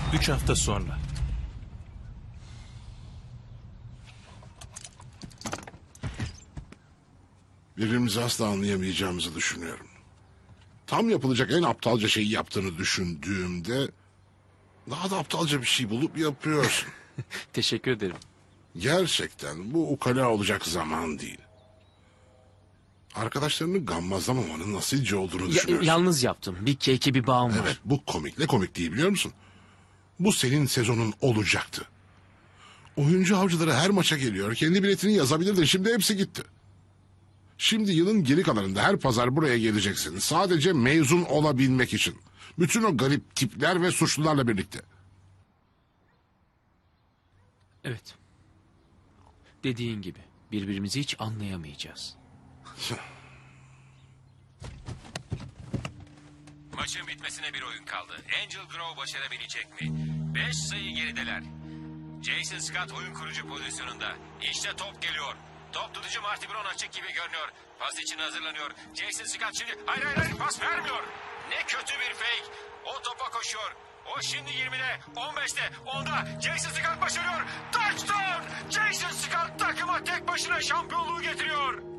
3 hafta sonra. Birbirimizi asla anlayamayacağımızı düşünüyorum. Tam yapılacak en aptalca şeyi yaptığını düşündüğümde... daha da aptalca bir şey bulup yapıyorsun. Teşekkür ederim. Gerçekten bu ukala olacak zaman değil. Arkadaşlarını gammazlamamanın nasılca olduğunu düşünüyorsun. Yalnız yaptım. Bir keyke bir bağım var. Evet, bu komikle komik değil, biliyor musun? Bu senin sezonun olacaktı. Oyuncu avcıları her maça geliyor. Kendi biletini yazabilirdin. Şimdi hepsi gitti. Şimdi yılın geri kalanında her pazar buraya geleceksin. Sadece mezun olabilmek için. Bütün o garip tipler ve suçlularla birlikte. Evet. Dediğin gibi birbirimizi hiç anlayamayacağız. Maçın bitmesine bir oyun kaldı. Angel Grove başarabilecek mi? 5 sayı gerideler. Jason Scott oyun kurucu pozisyonunda. İşte top geliyor. Top tutucu Marty Brown açık gibi görünüyor. Pas için hazırlanıyor. Jason Scott şimdi... Hayır, pas vermiyor. Ne kötü bir fake. O topa koşuyor. O şimdi 20'de, 15'te, 10'da. Jason Scott başarıyor. Touchdown! Jason Scott takıma tek başına şampiyonluğu getiriyor.